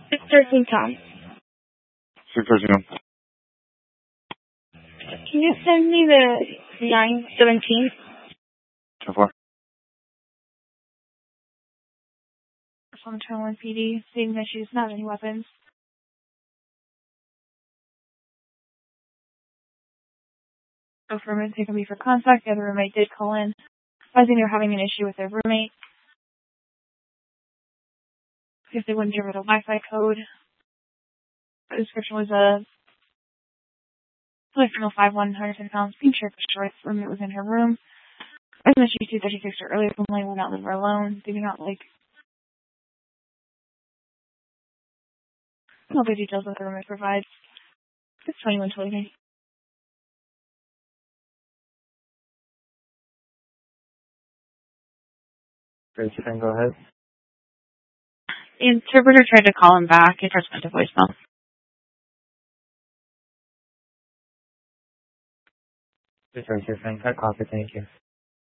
6:13 time. 6:13. Can you send me the 9:17? So far. From Terminal PD, stating that she does not have any weapons. So for roommates, they can be for contact. The other roommate did call in, advising they were having an issue with their roommate. If they wouldn't give her the Wi-Fi code. The description was a female 5'1", 110 pounds, pink shirt, shorts. Roommate was in her room. As she used 236 or earlier, family will not leave her alone. They do not like all the details that the roommate provides. It's 21:20. Great, you can go ahead. The interpreter tried to call him back. It first went to voicemail. Just right here, thank you. Copy, thank you.